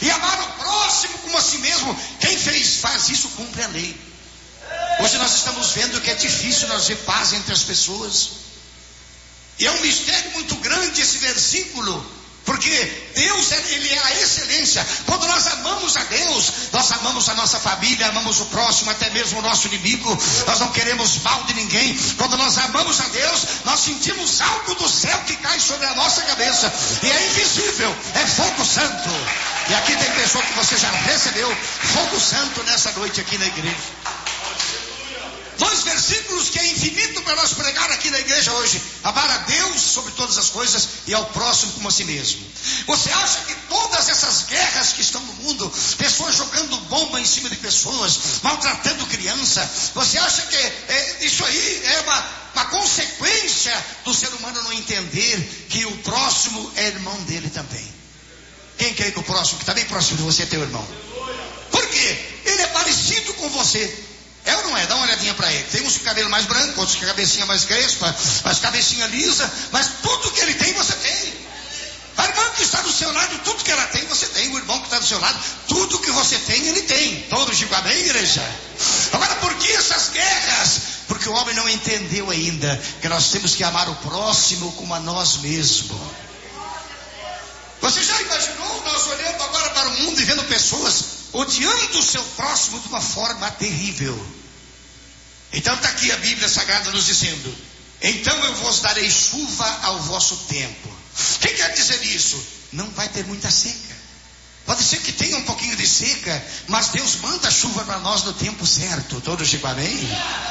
e amar o próximo como a si mesmo. Quem faz isso cumpre a lei. Hoje nós estamos vendo que é difícil nós ver paz entre as pessoas. E é um mistério muito grande esse versículo, porque Deus, Ele é a excelência. Quando nós amamos a Deus, nós amamos a nossa família, amamos o próximo, até mesmo o nosso inimigo. Nós não queremos mal de ninguém. Quando nós amamos a Deus, nós sentimos algo do céu que cai sobre a nossa cabeça, e é invisível, é fogo santo. E aqui tem pessoa que você já recebeu fogo santo nessa noite aqui na igreja. Dois versículos que é infinito para nós pregar aqui na igreja hoje: amar a Deus sobre todas as coisas e ao próximo como a si mesmo. Você acha que todas essas guerras que estão no mundo, pessoas jogando bomba em cima de pessoas, maltratando criança, você acha que isso aí é uma consequência do ser humano não entender que o próximo é irmão dele também? Quem crê que o próximo, que está bem próximo de você, é teu irmão? Por quê? Ele é parecido com você. É ou não é? Dá uma olhadinha para ele. Tem uns com cabelo mais branco, outros com cabecinha mais crespa, mas cabecinha lisa, mas tudo que ele tem, você tem. A irmã que está do seu lado, tudo que ela tem, você tem. O irmão que está do seu lado, tudo que você tem, ele tem. Todos digam amém, igreja? Agora, por que essas guerras? Porque o homem não entendeu ainda que nós temos que amar o próximo como a nós mesmos. Você já imaginou nós olhando agora para o mundo e vendo pessoas odiando o seu próximo de uma forma terrível? Então está aqui a Bíblia Sagrada nos dizendo: então eu vos darei chuva ao vosso tempo. O que quer dizer isso? Não vai ter muita seca. Pode ser que tenha um pouquinho de seca, mas Deus manda chuva para nós no tempo certo. Todos digam amém?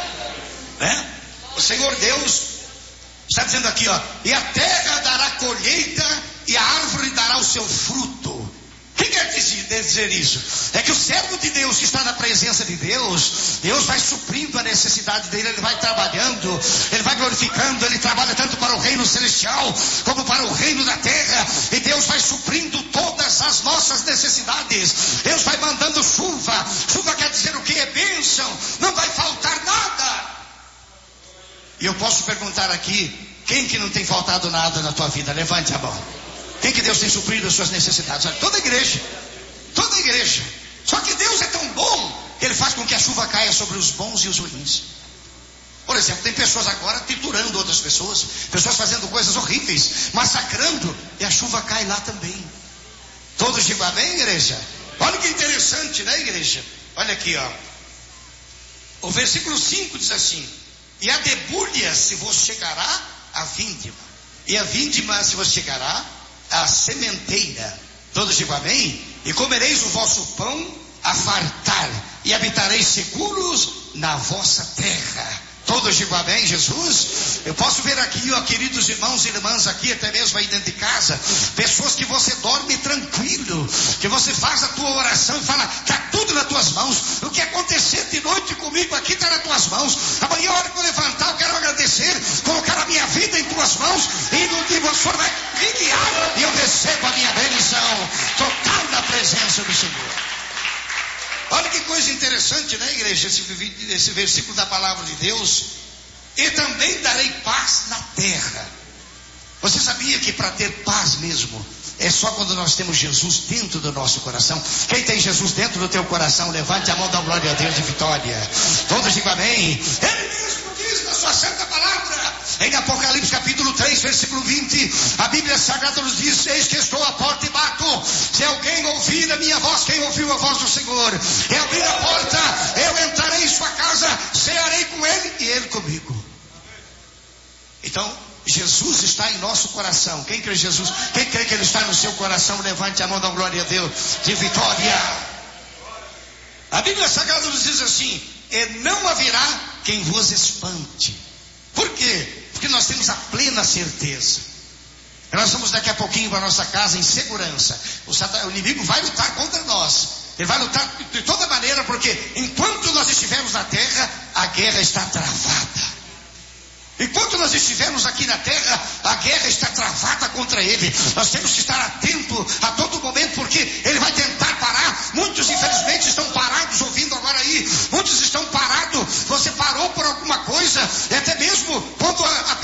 O Senhor Deus está dizendo aqui, e a terra dará colheita e a árvore dará o seu fruto. O que quer dizer isso? É que o servo de Deus que está na presença de Deus, Deus vai suprindo a necessidade dele, ele vai trabalhando, ele vai glorificando, ele trabalha tanto para o reino celestial como para o reino da terra, e Deus vai suprindo todas as nossas necessidades. Deus vai mandando chuva. Chuva quer dizer o que? É bênção, não vai faltar nada. E eu posso perguntar aqui: quem que não tem faltado nada na tua vida? Levante a mão. Quem que Deus tem suprido as suas necessidades? Olha, toda igreja. Só que Deus é tão bom que Ele faz com que a chuva caia sobre os bons e os ruins. Por exemplo, tem pessoas agora triturando outras pessoas, pessoas fazendo coisas horríveis, massacrando, e a chuva cai lá também. Todos digam amém, igreja? Olha que interessante, né, igreja? Olha aqui, o versículo 5 diz assim: e a debulha se vos chegará a vindima, e a vindima se vos chegará a sementeira. Todos digam amém? E comereis o vosso pão a fartar, e habitareis seguros na vossa terra. Todos digam amém, Jesus? Eu posso ver aqui, queridos irmãos e irmãs, aqui até mesmo aí dentro de casa, pessoas que você dorme tranquilo, que você faz a tua oração e fala: está tudo nas tuas mãos, o que acontecer de noite comigo aqui está nas tuas mãos. Amanhã, a hora que eu levantar, eu quero agradecer, colocar a minha vida em tuas mãos, e no dia o Senhor vai me guiar, e eu recebo a minha bênção total na presença do Senhor. Olha que coisa interessante, né, igreja? Esse versículo da palavra de Deus. E também darei paz na terra. Você sabia que para ter paz mesmo é só quando nós temos Jesus dentro do nosso coração? Quem tem Jesus dentro do teu coração, levante a mão, dá glória a Deus de vitória. Todos digam amém. Ele mesmo diz na sua santa palavra, em Apocalipse capítulo 3, versículo 20, a Bíblia Sagrada nos diz: eis que estou à porta e bato. Se alguém ouvir a minha voz, quem ouviu a voz do Senhor, e abrir a porta, eu entrarei em sua casa, cearei com ele e ele comigo. Então, Jesus está em nosso coração. Quem crê em Jesus? Quem crê que Ele está no seu coração, levante a mão, dá glória a Deus de vitória. A Bíblia Sagrada nos diz assim: e não haverá quem vos espante. Por quê? Porque nós temos a plena certeza. Nós vamos daqui a pouquinho para a nossa casa em segurança. O inimigo vai lutar contra nós. Ele vai lutar de toda maneira, porque enquanto nós estivermos na terra, a guerra está travada. Enquanto nós estivermos aqui na terra, a guerra está travada contra ele. Nós temos que estar atentos a todo momento, porque ele vai tentar parar. Muitos infelizmente estão parados ouvindo agora aí. Muitos estão parados. Você parou por